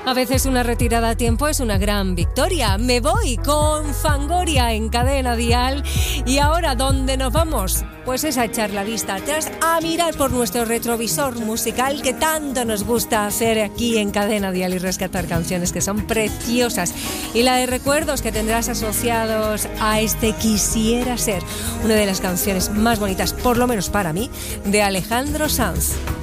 A veces una retirada a tiempo es una gran victoria. Me voy con Fangoria en Cadena Dial. Y ahora, ¿dónde nos vamos? Pues es a echar la vista atrás, a mirar por nuestro retrovisor musical que tanto nos gusta hacer aquí en Cadena Dial y rescatar canciones que son preciosas. Y la de recuerdos que tendrás asociados a este Quisiera Ser, una de las canciones más bonitas, por lo menos para mí, de Alejandro Sanz.